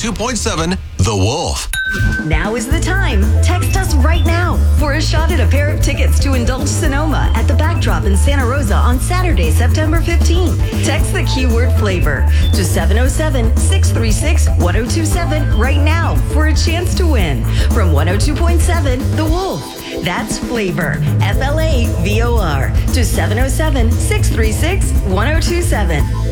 102.7 The Wolf. Now is the time. Text us right now for a shot at a pair of tickets to Indulge Sonoma at the Backdrop in Santa Rosa on Saturday, September 15. Text the keyword flavor to 707-636-1027 right now for a chance to win from 102.7 The Wolf. That's flavor, FLAVOR, to 707-636-1027.